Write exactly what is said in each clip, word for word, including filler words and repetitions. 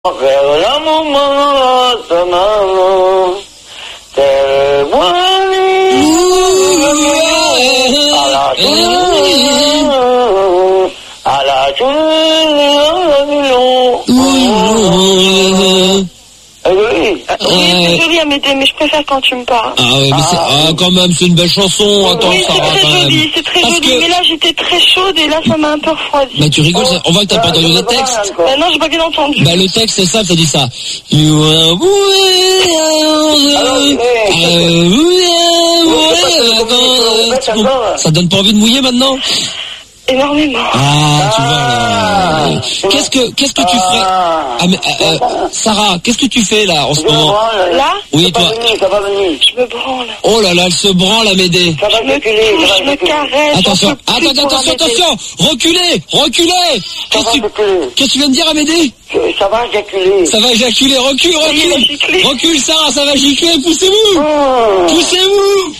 Vers la maman, ta maman, t'es moi, à la journée, à la journée, oui, c'est joli à m'aider, mais je préfère quand tu me parles. Ah oui, mais c'est, ah, quand même, c'est une belle chanson. Attends, oui, ça c'est va très quand joli, même. c'est très Parce joli, que- mais là j'étais très chaude et là ça m'a un peu refroidi. Bah tu rigoles, ça- on voit que t'as pas entendu le texte. Bah non, j'ai pas bien entendu. Bah le texte c'est ça, ça dit ça. You are Ça donne pas envie de mouiller maintenant? Énormément. Ah, tu vois. là. Qu'est-ce que qu'est-ce que tu ferais? Ah, mais, euh, euh, Sarah, qu'est-ce que tu fais là en ce moment? Là, Oui, ça va toi. venir, ça va venir. je me branle. Oh là là, elle se branle à m'aider. Ça va Je me circuler, touche, ça je va me circuler. caresse. Attention, j'en peux plus attends, pour attention, m'aider. attention, reculez, reculez. Ça Qu'est-ce va que tu circuler. qu'est-ce que tu viens de dire à m'aider? Ça va éjaculer. Ça va éjaculer, recule, Oui, il va recule. gicler. Recule Sarah, ça va gicler, poussez-vous. Mmh. Poussez-vous.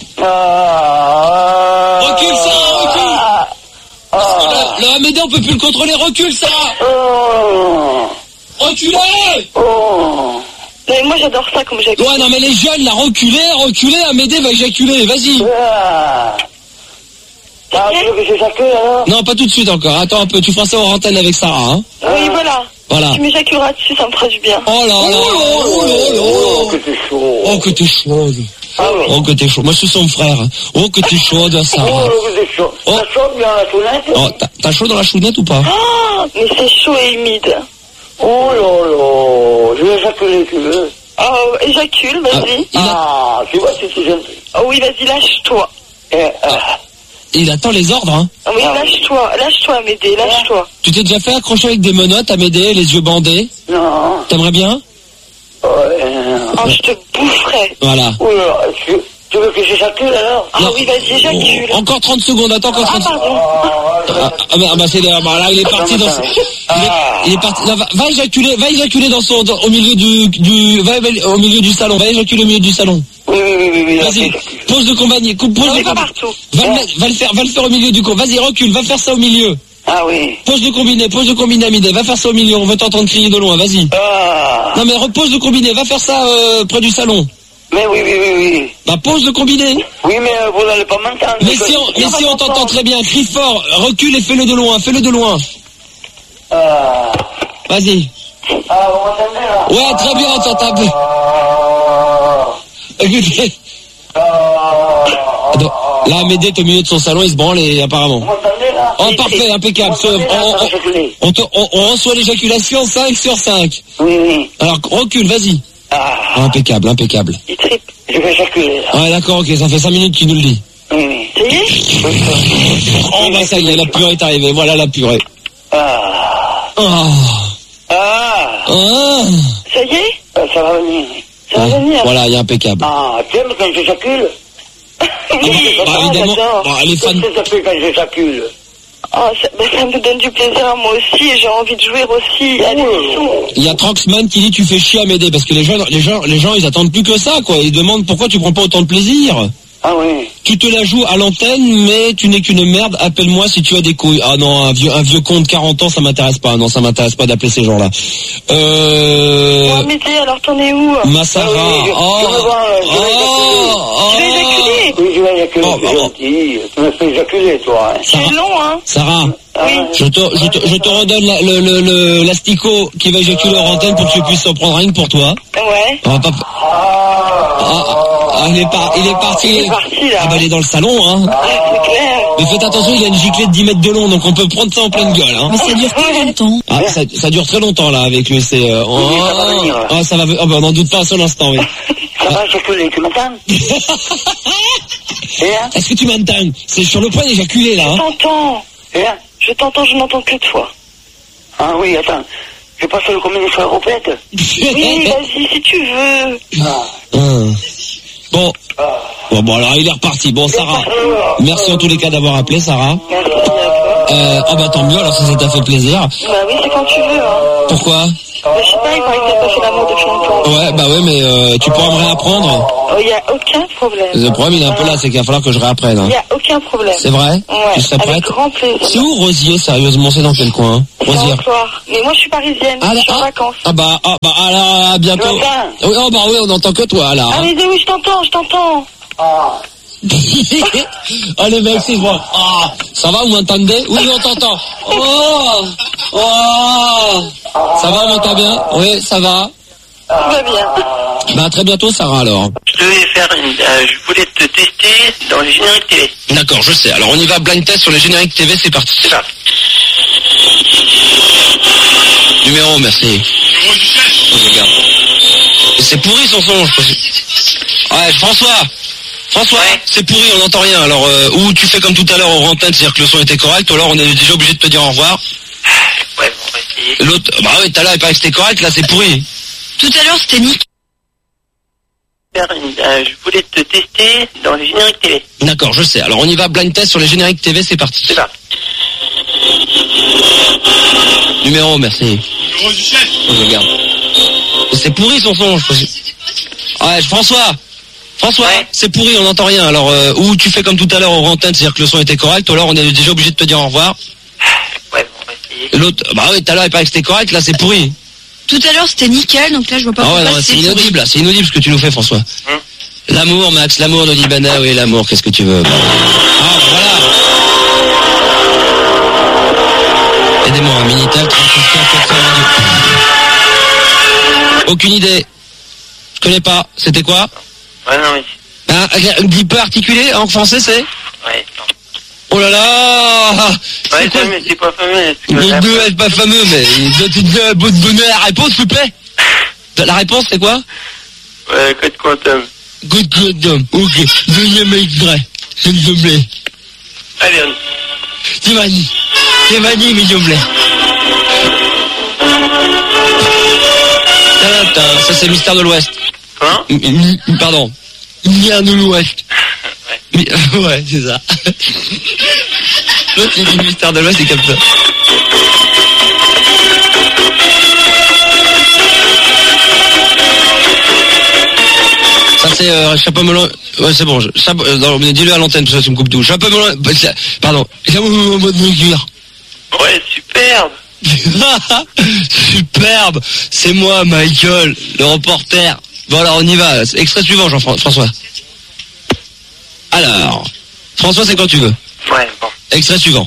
Ah. Recule, Sarah, recule. Parce que Ah. le, le Amédée, on peut plus le contrôler, recule Sarah. Oh. Reculez. Oh. Mais moi j'adore ça comme j'ai. Ouais, non mais les jeunes, là, reculez, reculez, Amédée va éjaculer, vas-y. Ah. Ah, tu veux que j'éjacule alors? Non, pas tout de suite encore, attends un peu, tu feras ça en antenne avec Sarah, hein. Oui, voilà. Voilà. Tu m'éjaculeras dessus, ça me fera du bien. Oh là là, oh là Oh, là. que c'est chaud. Oh que t'es chaude. Ah oui. Oh que t'es chaude. Moi je suis son frère. Oh que t'es chaude, Oh, Sarah. que c'est chaud. Oh. Ça chauffe bien la toilette? Oh, t'as- t'as chaud dans la chounette ou pas? Ah, mais c'est chaud et humide. Oh là là. Je vais éjaculer, tu veux? Oh, éjacule, vas-y. Il, a- Ah, tu vois, si tu viens. Oh oui, vas-y, lâche-toi. Eh, ah. il attend les ordres, hein. Ah oui, Ah oui. lâche-toi, lâche-toi, Médée, lâche-toi. Tu t'es déjà fait accrocher avec des menottes à m'aider, les yeux bandés? Non. T'aimerais bien? Oh, euh... Oh, je te boufferai. Voilà. Oh là, tu, tu veux que j'éjacule alors? Ah oui, vas-y, éjacule. Oh, encore trente secondes, attends encore Ah, trente secondes. pardon. Ah, ah, bah, ah, bah, c'est, ah, bah, là, il est parti dans son- il est, il est parti, là, va, va éjaculer, va éjaculer dans son, dans- au milieu du, du, va, va- au milieu du salon, va éjaculer au milieu du salon. Oui, oui, oui, oui, oui. Vas-y, ok. pose le compagnie, coupe, pose Non, le mais pas combiné. partout. Va le, mettre- va le faire, va le faire au milieu du con. Vas-y, recule, va faire ça au milieu. Ah oui. Pose le combiné, pose le combiné, Amidé, va faire ça au milieu, on veut t'entendre crier de loin, vas-y. Ah. Non mais repose le combiné, va faire ça euh, près du salon. Mais oui, oui, oui, oui. Bah pose le combiné. Oui, mais euh, vous n'allez pas m'entendre. Mais si on, mais si on t'entend très bien, crie fort, recule et fais-le de loin, fais-le de loin. Ah. Vas-y. Ah, vous m'entendez là? Ouais, très bien, on t'entend bien. Ah. Écoutez. Ah. Donc, là, Amédée est au milieu de son salon, il se branle et apparemment. Vous m'entendez là? Oh, parfait, impeccable. Vous m'entendez, là, On, ça va on- éjaculer. on te- on- on reçoit l'éjaculation cinq sur cinq. Oui, oui. Alors, recule, vas-y. Ah. Ah, impeccable, impeccable. Il tripe. Je vais éjaculer là. Ouais, d'accord, ok, ça fait cinq minutes qu'il nous le dit. Oui, oui. Ça y est? Oh, bah ça y est, la purée est arrivée, voilà la purée. Ah. Oh. Ah. Ah. Ça y est? Euh, Ça va venir. Ça va venir. Voilà, il est impeccable. Ah, tu aimes quand j'éjacule? Oui. Bah, évidemment, j'adore. bah, les fans. Qu'est-ce que ça fait quand j'éjacule? Oh, ça, bah, ça me donne du plaisir à moi aussi et j'ai envie de jouir aussi à l'émission. Il y a Troxman qui dit tu fais chier à m'aider parce que les gens, les gens, les gens, ils attendent plus que ça, quoi. Ils demandent pourquoi tu prends pas autant de plaisir. Ah oui. Tu te la joues à l'antenne, mais tu n'es qu'une merde. Appelle-moi si tu as des couilles. Ah non, un vieux, un vieux con de quarante ans, ça m'intéresse pas. Non, ça m'intéresse pas d'appeler ces gens-là. Euh... Oh, Médée, alors t'en es où? Massara. Ah oui, je- Oh. je me vois, je vais Oh. Tu vas éjaculer? Oui, je vais éjaculer, Oh, c'est bah, gentil. Tu me fais éjaculer, toi. Hein. C'est long, hein? Sarah. Oui. Je te, je te, je te redonne la- le, le, le, l'asticot qui va éjaculer en antenne pour que tu puisses en prendre rien que pour toi. Ouais. On va pas... Ah. Ah, ah, il est par, il est parti. Il est parti, là. Ah bah, il est dans le salon, hein. C'est clair. Mais faites attention, il a une giclée de dix mètres de long, donc on peut prendre ça en pleine gueule, hein. Mais ça dure combien de temps? Ah, ça, ça dure très longtemps, là, avec lui, c'est, euh, Oui, ça va venir, là. ah, ça va, ah, bah, on n'en doute pas un seul instant, oui. Ça va éjaculer, tu m'entends? Et hein? Est-ce que tu m'entends? C'est sur le point d'éjaculer, là, Je hein. t'entends. Et hein? Je t'entends, je n'entends que toi. Ah oui, attends. Je passe le combien de fois repète? Oui, vas-y, si tu veux. Ah. Hum. Bon. Bon, bon, alors il est reparti. Bon, Sarah, merci en tous les cas d'avoir appelé, Sarah. Merci à toi. Euh, oh bah tant mieux, alors ça, ça t'a fait plaisir. Bah oui, c'est quand tu veux, hein. Pourquoi? Bah, je sais pas, il paraît que t'as pas fait l'amour depuis longtemps. Ouais, bah ouais, mais euh, tu pourras me réapprendre. Il n'y a aucun problème. Le problème, il est un peu là, c'est qu'il va falloir que je réapprenne. Il Hein. n'y a aucun problème. C'est vrai? Ouais, Tu serais avec prête? grand plaisir. C'est où Rosier, sérieusement? C'est dans quel coin? C'est Rosier. en Cloire. Mais moi, je suis parisienne. Ah, je suis en ah, vacances. ah bah, ah bah, alors, à bientôt. Tu m'entends? Oui, oh bah oui, on n'entend que toi, là. Ah, Hein. mais oui, je t'entends, je t'entends. Oh les mecs, c'est bon. Ah, ça va, vous m'entendez? Oui, on t'entend. Oh, oh. Ça va, on m'entend bien? Oui, ça va. Tout va bien. Bah, à très bientôt, Sarah, alors. Je devais faire une, euh, je voulais te tester dans les génériques T V. D'accord, je sais. Alors, on y va, blind test sur les génériques T V, c'est parti. C'est ça. Numéro, merci. Oh, je regarde. C'est pourri son son. Je... Ouais, François. François, Ouais. c'est pourri, on n'entend rien. Alors, euh, ou tu fais comme tout à l'heure au antenne, c'est-à-dire que le son était correct, ou alors on est déjà obligé de te dire au revoir. Ouais, bon, on va essayer. L'autre, bah oui, tout à l'heure, il paraît que c'était correct, là, c'est pourri. Tout à l'heure, c'était nickel. Faire une, euh, je voulais te tester dans les génériques T V. D'accord, je sais. Alors, on y va, blind test sur les génériques T V, c'est parti. C'est ça. Numéro, merci. Oh, je regarde. C'est pourri son son. Je... Ouais, François. François, Ouais. c'est pourri, on n'entend rien. Alors, euh, ou tu fais comme tout à l'heure au antenne, c'est-à-dire que le son était correct, ou alors on est déjà obligé de te dire au revoir. Ouais, bon, on va essayer. L'autre, bah oui, tout à l'heure, il paraît que c'était correct, là, c'est pourri. Tout à l'heure, c'était nickel, donc là, je vois pas Ah ouais, pourquoi non, c'est c'est pourri. inaudible, là, c'est inaudible ce que tu nous fais, François. Hum. L'amour, Max, l'amour de Libana, oui, l'amour, qu'est-ce que tu veux? Ah, voilà. Aidez-moi, un Minitel, trente-six quatre cent vingt-deux. Aucune idée. Je connais pas. C'était quoi? Ouais, non, mais... Un, un petit peu articulé, en français, c'est? Ouais, non. Oh là là! Ouais, C'est quoi? ça, mais c'est pas fameux. Bon, deux, elle est pas fameux, mais tu te donner la réponse, s'il te plaît? La réponse, c'est quoi? Ouais, code quantum. Good quantum. Ok. Deuxième extrait. S'il te plaît. Allez, on... Tiffany. Tiffany, s'il te plaît. Ça, c'est Mystère de l'Ouest. Comment? M- m- Pardon. Mystère de l'Ouest. Mi- Ouais, c'est ça. L'autre, il dit Mystère de l'Ouest, c'est comme ça. Ça, c'est euh, chapeau melon. Ouais, c'est bon. Je... Chapeau... euh, non, mais dis-le à l'antenne, parce que ça me coupe tout. Chapeau melon. bah, c'est- Pardon. Chapeau melon en mode mesure. Ouais, superbe. Superbe. C'est moi, Michael, le reporter. Bon, alors, on y va. Extrait suivant, Jean-François. Alors, François, c'est quand tu veux. Ouais, bon. Extrait suivant.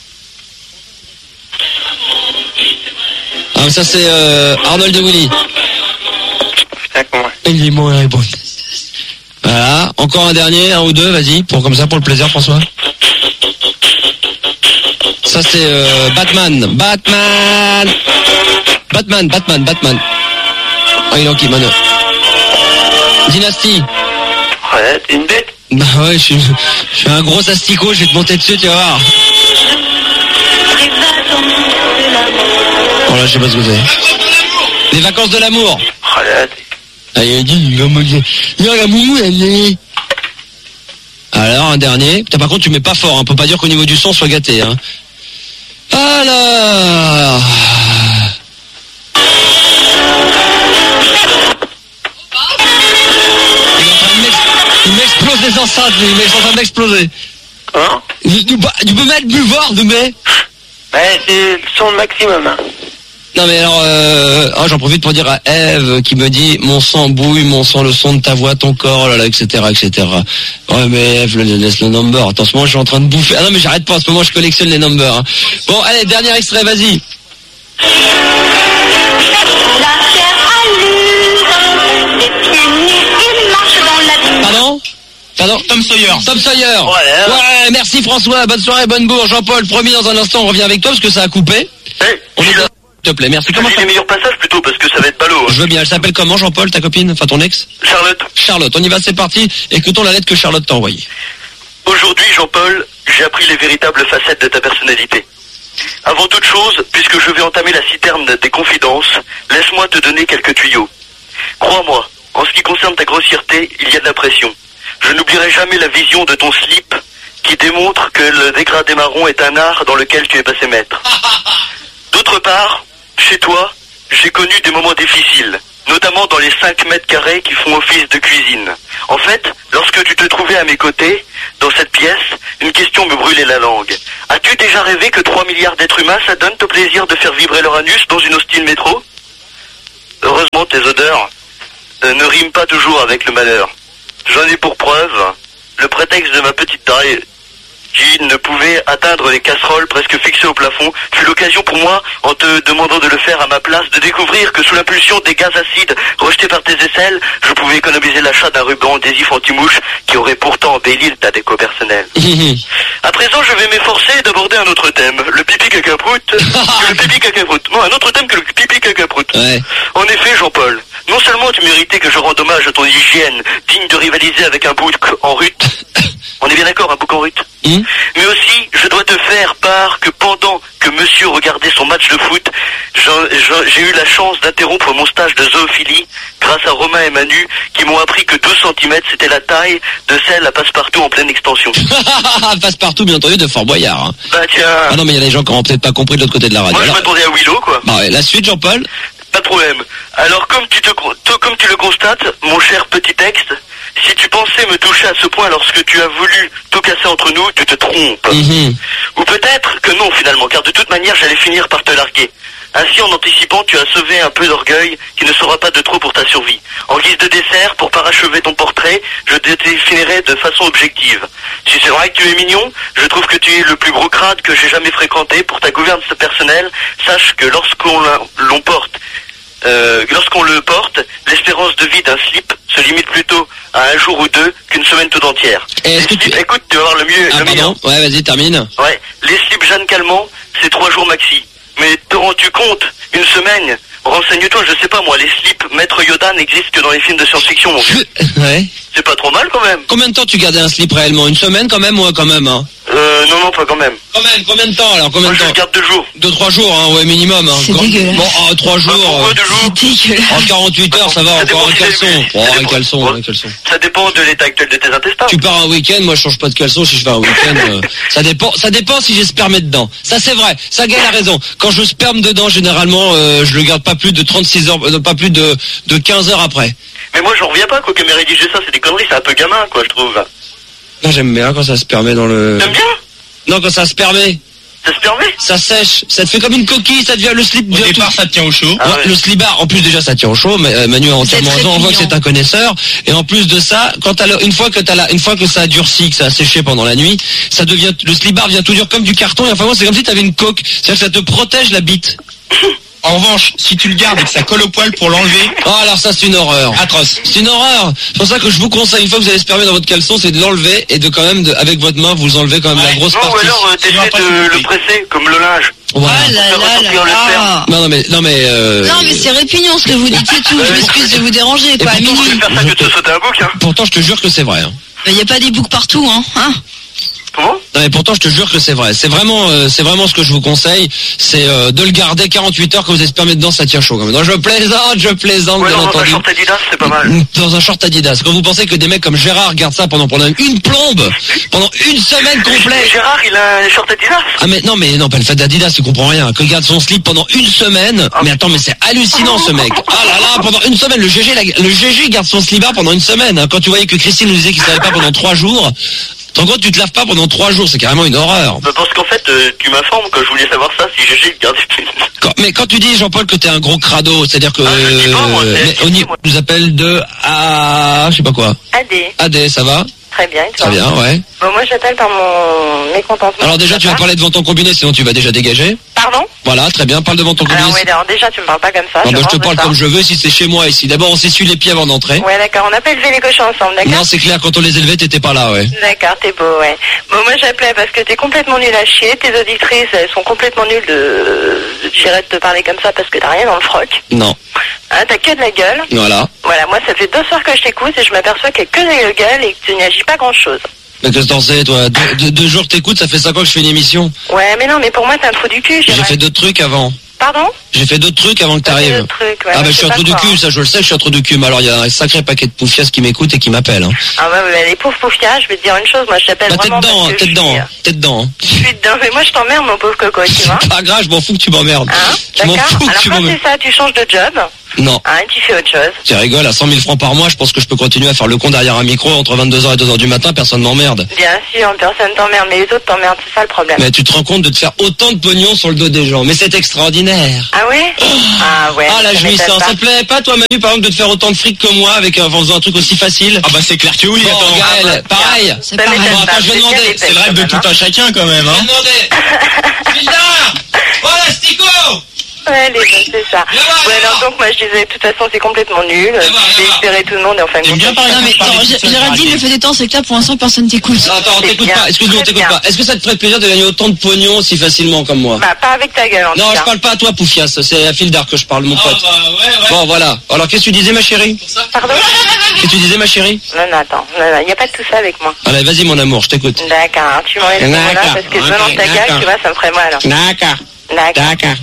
Ah, ça, c'est euh, Arnold de Willy. Putain, comment? Il est moins réponse. Voilà. Encore un dernier, un ou deux, vas-y, pour comme ça, pour le plaisir, François. Ça, c'est euh, Batman. Batman. Batman, Batman, Batman. Oh, il est en qui, mano? Dynasty. Ouais, t'es une bête. Bah ouais, je suis, je suis un gros asticot, je vais te monter dessus, tu vas voir. Oh là, je sais pas ce que c'est. Les vacances de l'amour. Oh là, t'es... Ah, il a dit, il va me dire, non, la moumou, elle est... Alors, un dernier. Putain, par contre, tu mets pas fort, hein. On peut pas dire qu'au niveau du son, soit gâté, hein. Alors... Il est en train de m'ex- il m'explose les enceintes, lui. Il est en train d'exploser. Comment? Tu, tu- tu peux mettre plus fort, de mais... Ouais, c'est le son maximum, hein. Non mais alors, euh, oh, j'en profite pour dire à Eve qui me dit mon sang bouille, mon sang, le son de ta voix, ton corps, là, là, et cetera, et cetera. Ouais mais Eve, le- laisse le number. Attends, en ce moment je suis en train de bouffer. Ah non mais j'arrête pas, en ce moment je collectionne les numbers. Hein. Bon, allez, dernier extrait, vas-y. La terre allure, des pieds nus, il marche dans la vie. Pardon Pardon Tom Sawyer. Tom Sawyer. Ouais, Ouais, merci François, bonne soirée, bonne bourre. Jean-Paul, promis, dans un instant on revient avec toi parce que ça a coupé. Hey, On est dis-le. s'il te plaît, merci. Comment Dis ça les meilleurs passages plutôt, parce que ça va être ballot, hein. Je veux bien, elle s'appelle comment Jean-Paul, ta copine, enfin ton ex? Charlotte. Charlotte, on y va, c'est parti. Écoutons la lettre que Charlotte t'a envoyée. Aujourd'hui, Jean-Paul, j'ai appris les véritables facettes de ta personnalité. Avant toute chose, puisque je vais entamer la citerne des confidences, laisse-moi te donner quelques tuyaux. Crois-moi, en ce qui concerne ta grossièreté, il y a de la pression. Je n'oublierai jamais la vision de ton slip qui démontre que le dégradé marron est un art dans lequel tu es passé maître. D'autre part, chez toi, j'ai connu des moments difficiles, notamment dans les cinq mètres carrés qui font office de cuisine. En fait, lorsque tu te trouvais à mes côtés, dans cette pièce, une question me brûlait la langue. As-tu déjà rêvé que trois milliards d'êtres humains s'adonnent au plaisir de faire vibrer leur anus dans une hostile métro? Heureusement, tes odeurs euh, ne riment pas toujours avec le malheur. J'en ai pour preuve le prétexte de ma petite taille qui ne pouvait atteindre les casseroles presque fixées au plafond, fut l'occasion pour moi, en te demandant de le faire à ma place, de découvrir que sous l'impulsion des gaz acides rejetés par tes aisselles, je pouvais économiser l'achat d'un ruban adhésif anti-mouche qui aurait pourtant embelli ta déco personnelle. À présent, je vais m'efforcer d'aborder un autre thème, le pipi caca-prout. le pipi caca-prout. Non, un autre thème que le pipi caca-prout. Ouais. En effet, Jean-Paul, non seulement tu méritais que je rende hommage à ton hygiène, digne de rivaliser avec un bouc en rut, on est bien d'accord, un bouc en rut, Mmh. mais aussi, je dois te faire part que pendant que monsieur regardait son match de foot, j'en- j'en- j'ai eu la chance d'interrompre mon stage de zoophilie grâce à Romain et Manu qui m'ont appris que douze centimètres c'était la taille de celle à Passepartout en pleine expansion. Passe-partout, bien entendu, de Fort Boyard. Hein. Bah tiens, Ah non, mais il y a des gens qui n'ont peut-être pas compris de l'autre côté de la radio. moi je Alors, m'attendais à Willow quoi. bah ouais, la suite, Jean-Paul. Pas de problème. Alors comme tu, te, to- comme tu le constates, mon cher petit texte, si tu pensais me toucher à ce point lorsque tu as voulu tout casser entre nous, tu te trompes. Mhm. Ou peut-être que non finalement, car de toute manière j'allais finir par te larguer. Ainsi en anticipant, tu as sauvé un peu d'orgueil qui ne sera pas de trop pour ta survie. En guise de dessert, pour parachever ton portrait, je te définirai de façon objective. Si c'est vrai que tu es mignon, je trouve que tu es le plus gros crade que j'ai jamais fréquenté. Pour ta gouverne personnelle, sache que lorsqu'on l'a- l'on porte, euh, lorsqu'on le porte, l'espérance de vie d'un slip se limite plutôt à un jour ou deux qu'une semaine toute entière. Et est-ce Les que tu- slips- Écoute, tu vas voir le mieux. Ah, le meilleur. pardon. Ouais, vas-y, termine. Ouais, les slips Jeanne Calment, c'est trois jours maxi. Mais te rends-tu compte, une semaine, renseigne-toi, je sais pas moi, les slips Maître Yoda n'existent que dans les films de science-fiction, mon vieux. Ouais. C'est pas trop mal quand même. Combien de temps tu gardais un slip réellement? Une semaine quand même? Ouais, quand même, hein. Euh, non, non, pas quand même. Quand même, combien de temps alors? Combien Moi, de je le temps? garde deux jours. Deux, trois jours, hein, ouais, minimum. Hein. C'est Quand- dégueulasse. Bon, ah, trois Bah, jours. pourquoi euh, deux jours? C'est dégueulasse. En quarante-huit heures, ça va, Ça dépend encore un si t'as caleçon. vu. Oh, Ça un dépend. caleçon, Ouais. un caleçon. Ça dépend de l'état actuel de tes intestins. Tu pars un week-end, moi je change pas de caleçon si je pars un week-end. euh, ça dépend, ça dépend si j'ai spermé dedans. Ça c'est vrai, ça gagne a raison. Quand je sperme dedans, généralement, euh, je le garde pas plus de trente-six heures, euh, pas plus de, de quinze heures après. Mais moi, j'en reviens pas, quoi, qu'elle m'ait rédigé ça, c'est des conneries, c'est un peu gamin, quoi, je trouve. Là j'aime bien quand ça se permet dans le... T'aimes bien? Non, quand ça se permet, Ça se permet? ça sèche, ça te fait comme une coquille, ça devient le slip. Au devient départ, tout- ça te tient au chaud. Ah Ouais, ouais. le slibard, en plus déjà ça tient au chaud, mais euh, Manu a entièrement très raison, on voit que mignon. c'est un connaisseur, et en plus de ça, quand t'as le- une fois que t'as la, une fois que ça a durci, que ça a séché pendant la nuit, ça devient, le slibard devient tout dur comme du carton, et enfin moi c'est comme si t'avais une coque, c'est-à-dire que ça te protège la bite. En revanche, si tu le gardes et que ça colle au poil pour l'enlever, Oh alors ça c'est une horreur. atroce. C'est une horreur. C'est pour ça que je vous conseille, une fois que vous allez spermer dans votre caleçon, c'est de l'enlever et de quand même, de, avec votre main, vous enlevez quand même la Ouais. grosse Non, ou partie. alors, euh, Sinon, t'essaies après, de c'est le compris. presser, comme le linge. Voilà. Ah là Faire là ressortir là le là. sperme. Non, non mais, non mais, euh, Non mais c'est répugnant ce que vous dites, c'est tout. Je m'excuse de vous déranger, quoi. À pourtant, Je minuit. vais faire ça que de te sauter un bouc, hein. pourtant je te jure que c'est vrai. Hein. Il n'y a pas des boucs partout, hein. hein Comment? Non mais pourtant je te jure que c'est vrai. C'est vraiment, euh, c'est vraiment ce que je vous conseille, c'est euh, de le garder quarante-huit heures quand vous avez spermé dedans, ça tient chaud quand même. Non je plaisante, je plaisante Ouais, bien dans un entendu. short Adidas, c'est pas mal. Dans un short Adidas. Quand vous pensez que des mecs comme Gérard gardent ça pendant pendant une plombe, pendant une semaine complète. Gérard, il a un short Adidas. Ah mais non mais non pas le fait d'Adidas, tu comprends rien. Que garde son slip pendant une semaine. Mais attends mais c'est hallucinant ce mec. Ah là là, pendant une semaine le G G la- le G G garde son slibard pendant une semaine. hein. Quand tu voyais que Christine nous disait qu'il savait pas pendant trois jours. En gros tu te laves pas pendant trois jours, c'est carrément une horreur. Bah, parce qu'en fait, euh, tu m'informes que je voulais savoir ça, si G G garde. Quand- mais quand tu dis Jean-Paul que t'es un gros crado, c'est-à-dire que Ah, je dis pas, moi, c'est- mais on y- nous appelle de A je sais pas quoi. Adé, A D, ça va? très bien, et toi? Très bien, ouais. Bon, moi j'appelle par mon mécontentement. Alors déjà tu vas Papa. parler devant ton combiné, sinon tu vas déjà dégager. Pardon? Voilà, très bien, parle devant ton combiné. Alors, oui, alors déjà, tu me parles pas comme ça. Non, bah, je te range parle ça. comme je veux, si c'est chez moi ici. D'abord, on s'essuie les pieds avant d'entrer. Ouais, d'accord, on n'a pas élevé les cochons ensemble, d'accord? Non, c'est clair, quand on les élevait, t'étais pas là, ouais. D'accord, t'es beau, ouais. Bon, moi j'appelais parce que t'es complètement nul à chier, tes auditrices, elles sont complètement nulles de... J'irais de te parler comme ça parce que t'as rien dans le froc. Non, Hein, t'as que de la gueule. voilà. Voilà, moi ça fait deux soirs que je t'écoute et je m'aperçois qu'il y a que de la gueule et que tu n'agis pas grand-chose. Mais qu'est-ce que t'en sais, toi? Deux, deux- deux jours que t'écoutes, ça fait cinq ans que je fais une émission. Ouais, mais non, mais pour moi t'es un trou du cul, J'ai J'irais. fait d'autres trucs avant. Pardon? J'ai fait d'autres trucs avant que T'as fait t'arrives. d'autres trucs, ouais, Ah mais bah je c'est suis un pas trou de quoi, cul, hein. ça je le sais, je suis un trou de cul. Mais alors il y a un sacré paquet de poufias qui m'écoutent et qui m'appellent. Hein. Ah ouais, mais les pauvres poufias, je vais te dire une chose, moi je t'appelle Bah t'es vraiment dedans, parce hein, que t'es je dedans, suis, hein, t'es dedans. hein. je suis dedans, mais moi je t'emmerde mon pauvre coco, tu vois. Pas grave, je m'en fous que tu m'emmerdes. Hein? Je m'en D'accord? fous que Alors tu quand m'emmerdes. c'est ça, tu changes de job, Non. hein, tu fais autre chose. Tu rigoles, à cent mille francs par mois, je pense que je peux continuer à faire le con derrière un micro entre vingt-deux heures et deux heures du matin, personne m'emmerde. Bien sûr, personne t'emmerde, mais les autres t'emmerdent, c'est ça le problème. Mais tu te rends compte de te faire autant de pognon sur le dos des gens. Mais c'est extraordinaire. Ah ouais? Ah ouais. Ah la ça jouissance, m'étonne ça pas. te plaît pas toi Manu par exemple de te faire autant de fric que moi avec en faisant un truc aussi facile? Ah bah c'est clair que oui, Bon, attends. Gaël, pareil. C'est Ça pareil. m'étonne Bon, pas, attends, je vais c'est bien demander, des C'est le textes, rêve de quand tout même, un chacun quand même, Je vais hein. demander. Gildard! Oh l'astico! Ouais, les gens, c'est ça. Viens voir, Ouais, viens alors voir. donc moi je disais, de toute façon c'est complètement nul. voir, viens J'ai voir. espéré tout le monde et enfin T'aimes bien parler Non mais parler non, toute Gé- seule, Géraldine, Géraldine. le fait des temps, c'est que là, pour l'instant, personne t'écoute. Non, attends, on C'est t'écoute bien, pas. Excuse-nous, on très t'écoute bien. pas. Est-ce que ça te ferait plaisir de gagner autant de pognon aussi facilement comme moi? Bah pas avec ta gueule en Non, tout je cas. parle pas à toi, Poufias. C'est à Fildar que je parle, mon Ah pote. bah ouais, ouais. Bon, voilà. Alors, qu'est-ce que tu disais, ma chérie? Pardon? Qu'est-ce que tu disais, ma chérie? Non, non, attends, non, non, y a pas de tout ça avec moi. Allez, vas-y, mon amour, je t'écoute. D'accord, hein, tu m'enlèves ce mot-là D'accord. parce que je Ok, balance ta gueule, d'accord. tu vois, ça me ferait mal. D'accord. D'accord. D'accord.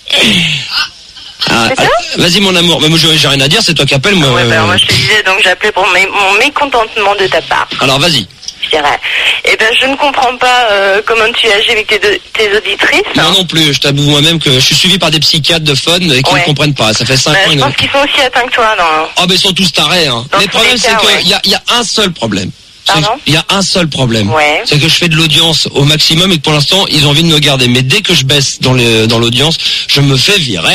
Ah, C'est ça ah, vas-y, mon amour. Mais moi, j'ai j'ai rien à dire, c'est toi qui appelles, moi. Ouais, bah, Euh, moi je te disais donc j'appelais pour mé- mon mécontentement de ta part, Alors, vas-y. je dirais. Eh ben je ne comprends pas euh, comment tu agis avec tes, deux- tes auditrices. Moi non plus, je t'avoue moi-même que je suis suivi par des psychiatres de fun et qui Ouais. ne comprennent pas. Ça fait cinq Bah, ans. je ils ne- pense qu'ils sont aussi atteints que toi, non? Oh, mais ils sont tous tarés. Hein. Dans Le tous problème, les c'est cas, qu'il ouais. y, a, y a un seul problème. C'est Pardon que- Il y a un seul problème. Ouais. C'est que je fais de l'audience au maximum et que pour l'instant, ils ont envie de me garder. Mais dès que je baisse dans les- dans l'audience, je me fais virer.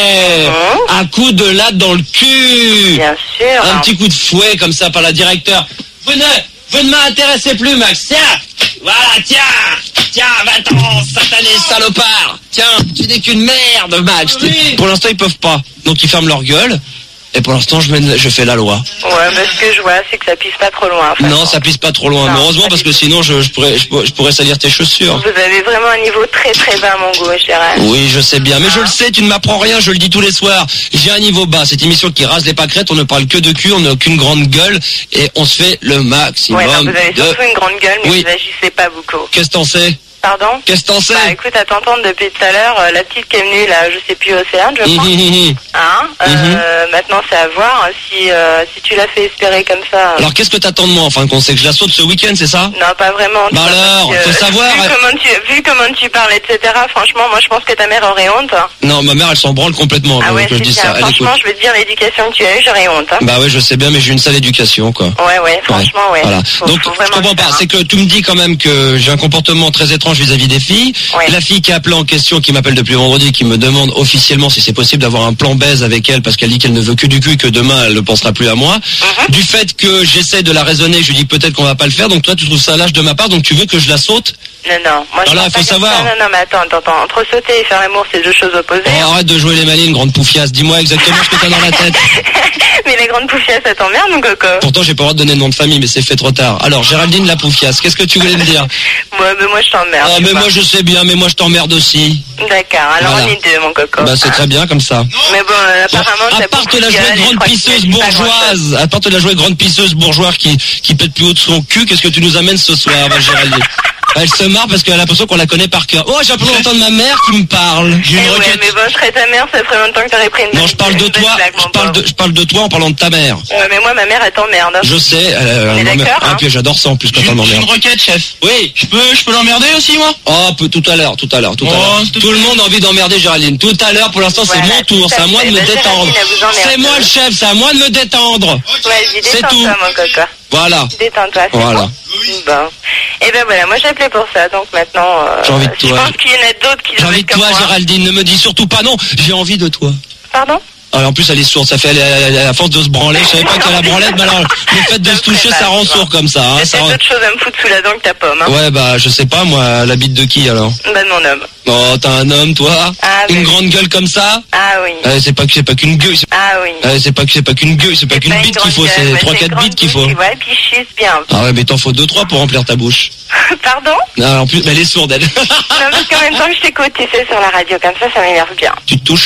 Mmh. Un coup de latte dans le cul. Bien sûr. Un petit coup de fouet comme ça par la directeur. Vous ne, vous ne m'intéressez plus, Max. Tiens, voilà, tiens, tiens, va-t'en, satané salopard. Tiens, tu n'es qu'une merde, Max. Pour l'instant, ils peuvent pas. Donc, ils ferment leur gueule. Et pour l'instant, je, mène- je fais la loi. Ouais, mais ce que je vois, c'est que ça pisse pas trop loin. enfin. Non, ça pisse pas trop loin. Non, Mais heureusement, pas parce du que tout. sinon, je, je, pourrais, je, pourrais- je pourrais salir tes chaussures. Vous avez vraiment un niveau très très bas, mon goût, je dirais. Oui, je sais bien. Mais je le sais, tu ne m'apprends rien, je le dis tous les soirs. J'ai un niveau bas. Cette émission qui rase les pâquerettes, on ne parle que de cul, on n'a qu'une grande gueule et on se fait le maximum Ouais, non, vous avez de... surtout une grande gueule, mais Oui. vous agissez pas beaucoup. Qu'est-ce que t'en sais? Pardon? Qu'est-ce que t'en sais? Bah écoute, à t'entendre depuis tout à l'heure, euh, la petite qui est venue là, je sais plus, Océane, je Hum, crois. hum, hum, hum. Hein euh, Maintenant, c'est à voir si, euh, si tu l'as fait espérer comme ça. Alors qu'est-ce que t'attends de moi enfin qu'on sait que je la saute ce week-end, c'est ça? Non, pas vraiment. tu Bah vois, alors, parce que, faut savoir, Vu, elle- comment tu, vu comment tu parles, et cetera, franchement, moi je pense que ta mère aurait honte. Non, ma mère elle s'en branle complètement Ah euh, ouais, que je c'est dis bien. ça. Elle écoute. Franchement, je veux te dire, l'éducation que tu as eue, j'aurais honte. Hein. Bah ouais, je sais bien, mais j'ai une sale éducation quoi. Ouais, ouais, franchement, ouais. Voilà. Faut- Donc faut je vraiment comprends le pas. faire, C'est que tu me dis quand même que j'ai un comportement très étrange vis-à-vis des filles. Ouais. La fille qui a appelé en question, qui m'appelle depuis vendredi, qui me demande officiellement si c'est possible d'avoir un plan baise avec elle parce qu'elle dit qu'elle ne veut que du cul et que demain elle ne pensera plus à moi. Mhm. Du fait que j'essaie de la raisonner, je lui dis peut-être qu'on va pas le faire. Donc toi tu trouves ça lâche de ma part, donc tu veux que je la saute? Non, non, moi je Alors là, pense il pas faut comme savoir. ça. Non, non, mais attends, attends, attends. Entre sauter et faire l'amour, c'est deux choses opposées. Oh, arrête de jouer les malines, grande poufiasse. Dis-moi exactement ce que t'as dans la tête. Mais les grandes poufiasses, ça t'emmerde, mon coco? Pourtant j'ai pas le droit de donner le nom de famille, mais c'est fait trop tard. Alors Géraldine la poufiasse, qu'est-ce que tu voulais me dire? Ouais, mais moi je t'emmerde. Ah tu mais vois. moi je sais bien, mais moi je t'emmerde aussi. D'accord, alors Voilà. on est deux, mon coco. Bah c'est très bien comme ça. Mais bon, euh, Bon, apparemment, à t'as part beaucoup de la de jouer gueule et je grande crois que pisseuse tu dis pas grand-chose. bourgeoise, à part de la jouer grande pisseuse bourgeoise qui, qui pète plus haut de son cul, qu'est-ce que tu nous amènes ce soir, ma Géraldine? Elle se marre parce qu'elle a l'impression qu'on la connaît par cœur. Oh, j'ai un peu entendre ma mère qui me parle. J'ai Eh une ouais, requête. mais bon, je serais ta mère, ça ferait longtemps que t'aurais pris une Non, je parle de une bonne toi, blague, je mon parle pauvre. de, je parle de toi en parlant de ta mère. Ouais, mais moi, ma mère, elle t'emmerde. Je sais, elle, elle On est m'emmerde. d'accord, Ah, hein. puis j'adore ça en plus quand J'ai elle une, j'ai une m'emmerde. requête, chef. Oui. Je peux, je peux l'emmerder aussi, moi? Oh, peu- tout à l'heure, tout à l'heure, tout à Oh, l'heure. s'il te Tout le plaît. monde a envie d'emmerder Géraldine. Tout à l'heure, pour l'instant, c'est Voilà, mon tour. tout à C'est à moi de fait. me Bah, détendre. Géraldine, elle vous emmerde. C'est moi le chef, c'est à moi de me détendre. Vas-y, C'est tout. détends-toi, mon coco. Voilà. Détends-toi, c'est Voilà. bon. Bon. Et ben voilà, moi j'ai appelé pour ça, donc maintenant... Euh, J'ai envie de Je toi. pense qu'il y en a d'autres qui J'ai doivent envie être de comme toi, moi. Géraldine. Ne me dis surtout pas non. J'ai envie de toi. Pardon? Alors, en plus, elle est sourde. Ça fait, elle, elle- elle- à force de se branler, je savais pas qu'elle a la branlette, mais alors, le fait de Ça se me toucher, fait ça mal, rend tu vois. sourd comme ça, hein. J'ai Ça peut-être rend- d'autres choses à me foutre sous la dent que ta pomme, hein. Ouais, bah, je sais pas, moi, la bite de qui, alors? Bah de mon homme. Oh, t'as un homme, toi? Ah, Une oui. grande gueule comme ça? Ah oui. Euh, c'est pas que, c'est pas qu'une gueule, c'est, Ah oui. euh, c'est pas que, c'est pas qu'une gueule, c'est pas C'est qu'une pas une bite qu'il grande faut, gueule, c'est mais trois, c'est une quatre grande bites qu'il bite faut. qui- Ouais, puis je suce bien. Ah ouais, mais t'en faut deux, trois pour remplir ta bouche. Pardon? Non, en plus, mais elle est sourde, elle. Non, parce qu'en même temps que je t'écoute, tu sais, sur la radio, comme ça, ça m'énerve bien. Tu te touches?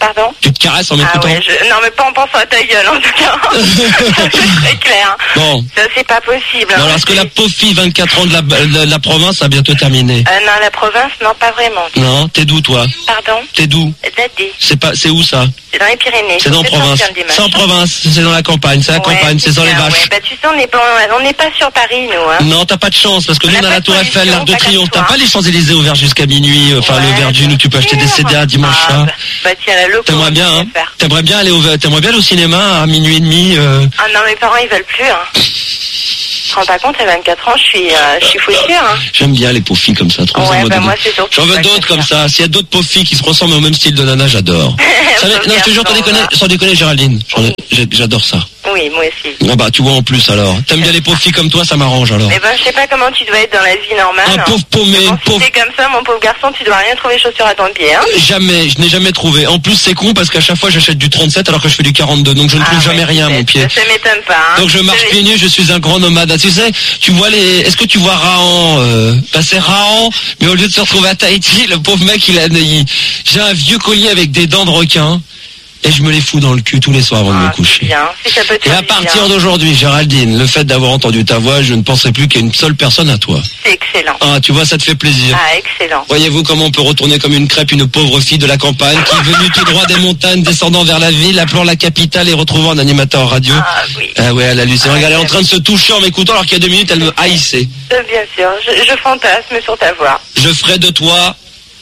Pardon? Tu te caresses en m'écoutant? Ah ouais, je... Non, mais pas en pensant à ta gueule, en tout cas. Ça, c'est très clair. Bon. Ça, c'est pas possible. Non, alors, est-ce que la pauvre fille, vingt-quatre ans de la, de la province, a bientôt terminé? Euh, non, la province, non, pas vraiment. Non, t'es d'où, toi? Pardon? T'es d'où? D'Adé. C'est pas, c'est où ça? C'est dans les Pyrénées. C'est dans la province. C'est en province, c'est dans la campagne, c'est la Ouais, campagne, c'est dans les bien, vaches. Ouais. Bah, tu sais, on n'est pas, on n'est pas sur Paris, nous, hein. Non, t'as pas de chance, parce que nous, on a la Tour Eiffel, l'Arc de Triomphe. T'as pas les Champs-Élysées ouverts jusqu'à minuit, enfin, Ouais, le Verdune où tu peux acheter des C D à dimanche ah, soir. bah, bah, tiens, la loco. T'aimerais bien, hein? T'aimerais bien aller au, t'aimerais bien aller au cinéma à minuit et demi, euh... Ah non, mes parents, ils veulent plus, hein. Je me rends pas compte, à vingt-quatre ans, je suis, euh, je suis foutue, hein. J'aime bien les pauvres filles comme ça, trop Ouais, bah, moi, c'est surtout. J'en veux d'autres comme ça. S'il y a d'autres pauvres filles qui se ressemblent au même style de nana, j'adore. Ça, non, je te jure, t'en déconner, sans déconner, Géraldine. J'en ai- j'ai- J'adore ça. Oui, moi aussi. Ah bah, tu vois en plus alors. T'aimes bien les pauvres filles comme toi, ça m'arrange alors. Eh ben, je sais pas comment tu dois être dans la vie normale. Un hein. pauvre paumé, Bon, une si pauvre. t'es comme ça, mon pauvre garçon, tu dois rien trouver chaussures à ton pied, hein. Jamais, je n'ai jamais trouvé. En plus, c'est con parce qu'à chaque fois, j'achète du trente-sept alors que je fais du quarante-deux. Donc, je ne trouve Ah, jamais ouais, rien à ça- mon pied. Ça, ça m'étonne pas, hein. Donc, je marche pieds nus, je suis un grand nomade. Ah, tu sais, tu vois les, est-ce que tu vois Rahan, euh, bah, c'est Rahan, mais au lieu de se retrouver à Tahiti, le pauvre mec, il a, il- j'ai un vieux collier avec des dents de requin. Et je me les fous dans le cul tous les soirs avant de me Ah, coucher. bien. Si ça peut te Et faire à du partir bien. d'aujourd'hui, Géraldine, le fait d'avoir entendu ta voix, je ne penserai plus qu'il y a une seule personne à toi. C'est excellent. Ah, tu vois, ça te fait plaisir. Ah, excellent. Voyez-vous comment on peut retourner comme une crêpe une pauvre fille de la campagne qui est venue tout droit des montagnes, descendant vers la ville, appelant la capitale et retrouvant un animateur radio. Ah, oui. Ah ouais, elle a halluciné. Ah, Regarde, elle est en ouais. train de se toucher en m'écoutant alors qu'il y a deux minutes, elle me haïssait. Euh, Bien sûr. Je, je fantasme sur ta voix. Je ferai de toi,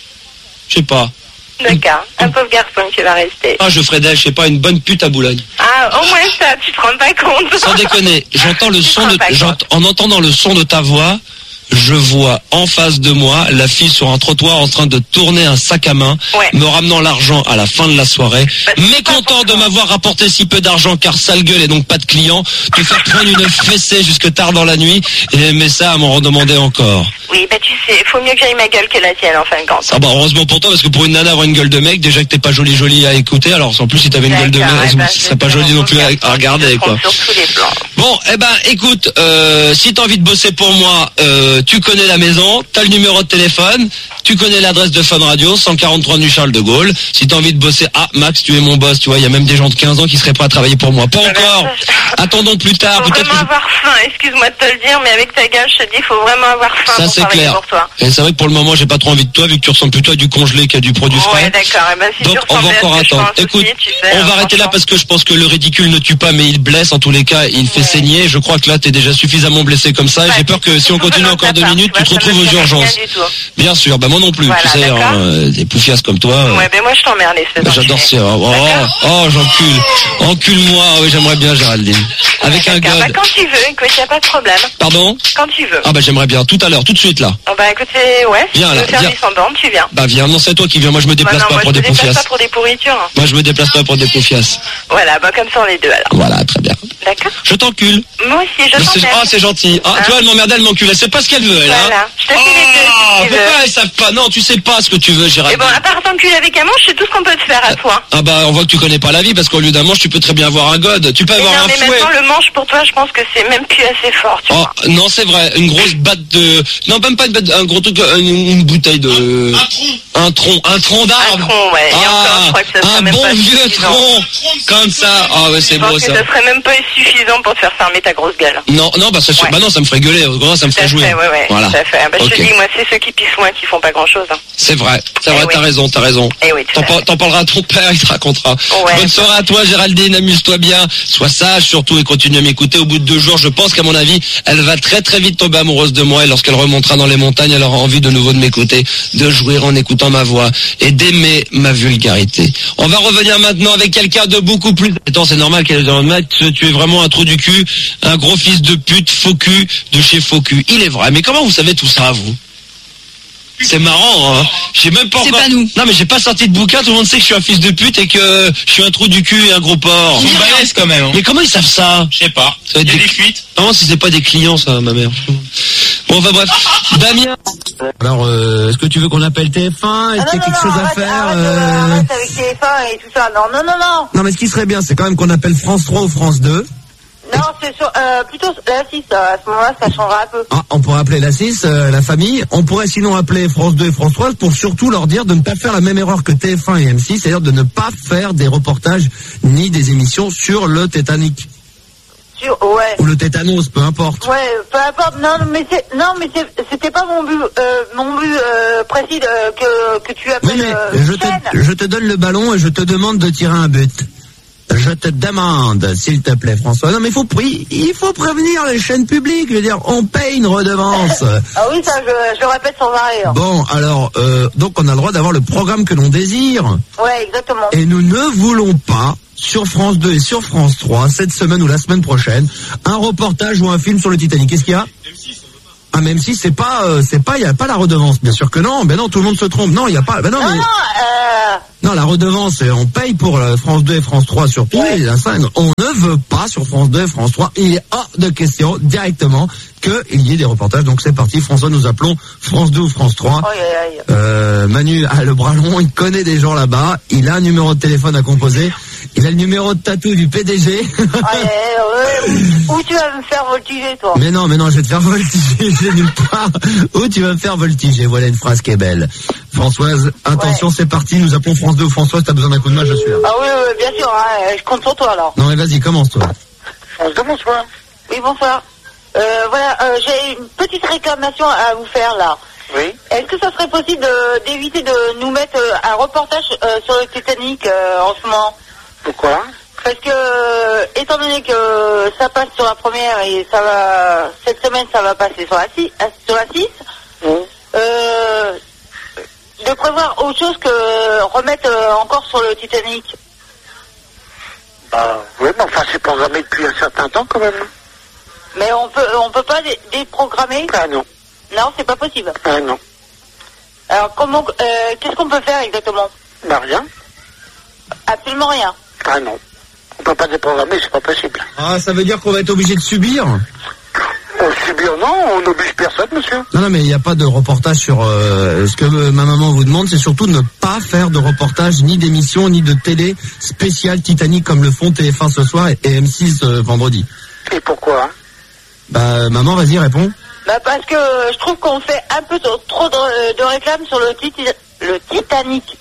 je sais pas. D'accord. Un pauvre garçon qui va rester. Ah, je ferai d'elle, je sais pas, une bonne pute à Boulogne. Ah, au moins ça, tu te rends pas compte. Sans déconner, j'entends le Tu te son rends de, pas compte. j'ent- en entendant le son de ta voix, je vois en face de moi la fille sur un trottoir en train de tourner un sac à main, Ouais. me ramenant l'argent à la fin de la soirée, Bah, c'est mécontent pas de pour m'avoir rapporté si peu d'argent car sale gueule et donc pas de clients, te faire prendre une fessée jusque tard dans la nuit et mais ça à m'en redemander encore. Oui, bah tu sais, faut mieux que j'aille ma gueule que la tienne en fin de compte. Ah bah heureusement pour toi parce que pour une nana avoir une gueule de mec, déjà que t'es pas jolie jolie à écouter, alors en plus si t'avais une gueule de mec, D'accord, eh ben, ce je serait pas te joli non rends plus à, compte, à regarder je te quoi. trompe sur tous les plans. Bon, eh ben, écoute, euh, si t'as envie de bosser pour moi, euh, tu connais la maison, t'as le numéro de téléphone, tu connais l'adresse de Fun Radio, cent quarante-trois rue Charles de Gaulle. Si t'as envie de bosser, ah, Max, tu es mon boss, tu vois, il y a même des gens de quinze ans qui seraient prêts à travailler pour moi. Pas ben, encore. ça, Attendons plus tard, Faut peut-être vraiment que... avoir faim, excuse-moi de te le dire, mais avec ta gueule, je te dis, faut vraiment avoir faim Ça, pour c'est travailler clair. pour toi. Et c'est vrai que pour le moment, j'ai pas trop envie de toi, vu que tu ressembles plutôt à du congelé qu'à du produit frais. Ouais, d'accord. Eh ben, si Donc, tu on va ressemblais à encore ce que je attendre. pense Écoute, aussi, tu sais, on hein, va arrêter là franchement. parce que je pense que le ridicule ne tue pas, mais il blesse. En tous les cas, il fait Ouais. saigner. Je crois que là, t'es déjà suffisamment blessé comme ça. Ouais, J'ai peur que si on surtout continue venant encore de deux ta part, minutes, tu te vois, ça retrouves me aux fait rien urgences. du tout. Bien sûr, bah moi non plus. Voilà, tu sais, d'accord. hein, euh, des poufiasses comme toi. euh, Ouais, ben moi, je t'emmerde, espèce bah, j'adore d'enculé. ça. Oh, D'accord. oh, j'encule. Encule-moi. Oui, j'aimerais bien, Géraldine. Avec un D'accord. Bah, god. quand tu veux, écoute, y a pas de problème. Pardon? Quand tu veux. Ah bah j'aimerais bien. Tout à l'heure, tout de suite là. Oh, bah, écoute, c'est, ouais, si Viens, tu là, veux faire viens. du semblant, tu viens. Bah viens. Non, c'est toi qui viens. Moi, je me Bah, déplace non, pas moi, pour je des me déplace poufiasses. pas pour des pourritures. Moi, je me déplace pas pour des poufiasses. Voilà, bah, comme ça, on est deux, alors. Voilà, très bien. D'accord? Je t'encule. Moi aussi, je Mais c'est- t'emmerde. Ah, c'est gentil. Ah, Hein? tu vois, elle m'emmerde, elle m'encule. Elle sait pas ce qu'elle veut, elle. Voilà. Hein. Je te fais les deux, Ah, si tu veux. pourquoi elles savent pas? Non, tu sais pas ce que tu veux, Et Géraldine. bon, à part t'enculer avec un manche, c'est tout ce qu'on peut te faire à toi. Ah bah, on voit que tu connais pas la vie parce qu'au lieu d'un manche, tu peux très bien avoir un god. Tu peux Et avoir non, un mais fouet. maintenant, le manche, pour toi, je pense que c'est même plus assez fort, tu Oh, vois. non, c'est vrai. Une grosse batte de... Non, même pas une batte, un gros truc, une, une bouteille de... Un tronc. Un tronc. Un tronc d'arbre. Un tronc, ouais. Et encore, je crois que ça serait un même bon pas vieux suffisant. tronc. Comme ça. Ah ouais, c'est Je pense beau, que ça. ça serait même pas suffisant pour te faire fermer ta grosse gueule. Non, non, bah ça, Ouais. bah non, ça me ferait gueuler. Au contraire, ça me Tout à ferait jouer. fait, ouais, ouais. Voilà. Tout à fait. Bah, je Ok. te dis, moi, c'est ceux qui pissent moins qui font pas grand chose. Hein. C'est vrai. C'est Eh vrai, oui. t'as raison, t'as raison. Eh oui, tout T'en à par- fait. t'en parleras à ton père, il te racontera. Ouais. Bonne soirée à toi, Géraldine. Amuse-toi bien. Sois sage, surtout, et continue à m'écouter. Au bout de deux jours, je pense qu'à mon avis, elle va très très vite tomber amoureuse de moi. Et lorsqu'elle remontera dans les montagnes, elle aura envie de nouveau de m'écouter, de jouir en écoutant ma voix et d'aimer ma vulgarité. On va revenir maintenant avec quelqu'un de beaucoup plus... Attends, c'est normal qu'elle est dans le match. Tu es vraiment un trou du cul, un gros fils de pute, faux cul, de chez faux cul. Il est vrai. Mais comment vous savez tout ça, vous? C'est marrant, hein. J'ai même pas C'est encore... pas nous. Non, mais j'ai pas sorti de bouquin. Tout le monde sait que je suis un fils de pute et que je suis un trou du cul et un gros porc. Ils sont balèzes quand même. Hein. Mais comment ils savent ça? Je sais pas. Ça va Il être y a des- des fuites. Non, si c'est pas des clients, ça, ma mère. Bon, enfin bref. Damien. Alors, euh, est-ce que tu veux qu'on appelle T F un? Est-ce Ah qu'il y a non, quelque non, chose à arrête, faire arrête, euh, arrête avec téléphone et tout ça. Non, non, non, non. Non, mais ce qui serait bien, c'est quand même qu'on appelle France trois ou France deux. Non, c'est sur, euh, plutôt la six, à ce moment-là, ça changera un peu. Ah, on pourrait appeler la six, euh, la famille. On pourrait sinon appeler France deux et France trois pour surtout leur dire de ne pas faire la même erreur que T F un et M six, c'est-à-dire de ne pas faire des reportages ni des émissions sur le Titanic. Sur, ouais. Ou le tétanos, peu importe. Ouais, peu importe. Non, mais c'est, non, mais c'est, c'était pas mon but, euh, mon but euh, précis euh, que que tu appelles. Oui, mais euh, je te, je te donne le ballon et je te demande de tirer un but. Je te demande, s'il te plaît, François. Non, mais il faut, il faut prévenir les chaînes publiques. Je veux dire, on paye une redevance. Ah oui, ça, je, je le répète sans arrêt. Hein. Bon, alors, euh, donc on a le droit d'avoir le programme que l'on désire. Ouais, exactement. Et nous ne voulons pas, sur France deux et sur France trois, cette semaine ou la semaine prochaine, un reportage ou un film sur le Titanic. Qu'est-ce qu'il y a ? Ah, même si c'est pas, euh, c'est pas, il y a pas la redevance, bien sûr que non. Ben non, tout le monde se trompe. Non, il y a pas. Ben non, non, mais... non, euh... non, la redevance, on paye pour euh, France deux et France trois surtout. Ouais. Et la scène, on ne veut pas sur France deux et France trois. Il est hors de question directement qu'il y ait des reportages. Donc c'est parti, François, nous appelons France deux ou France trois. Oh, aïe, aïe. Euh, Manu a le bras long, il connaît des gens là-bas. Il a un numéro de téléphone à composer. Il a le numéro de tatou du P D G. Ouais, ouais, où, où tu vas me faire voltiger, toi? Mais non, mais non, je vais te faire voltiger, j'ai nulle part. Où tu vas me faire voltiger? Voilà une phrase qui est belle. Françoise, attention, ouais. C'est parti, nous appelons France deux. Françoise, t'as besoin d'un coup de main, je suis là. Ah oui, oui, bien sûr, hein, je compte sur toi, alors. Non, mais vas-y, commence-toi. France deux, bonsoir. Oui, bonsoir. Euh, voilà, euh, j'ai une petite réclamation à vous faire, là. Oui. Est-ce que ça serait possible de, d'éviter de nous mettre euh, un reportage euh, sur le Titanic euh, en ce moment? Pourquoi? Parce que, euh, étant donné que ça passe sur la première et ça va, cette semaine ça va passer sur la six, sur la six, mmh. euh, de prévoir autre chose que remettre euh, encore sur le Titanic. Bah, oui, mais enfin c'est programmé depuis un certain temps quand même. Mais on peut, on peut pas dé- déprogrammer? Ah non. Non, c'est pas possible. Ah non. Alors comment, euh, qu'est-ce qu'on peut faire exactement? Bah rien. Absolument rien. Ah non. On peut pas déprogrammer, c'est pas possible. Ah, ça veut dire qu'on va être obligé de subir? On subir, non, on n'oblige personne, monsieur. Non, non, mais il n'y a pas de reportage sur... Euh, ce que euh, ma maman vous demande, c'est surtout de ne pas faire de reportage, ni d'émission, ni de télé spéciale Titanic comme le font T F un ce soir et M six euh, vendredi. Et pourquoi? Bah, maman, vas-y, réponds. Bah parce que je trouve qu'on fait un peu trop de, de réclames sur le, tit- le Titanic.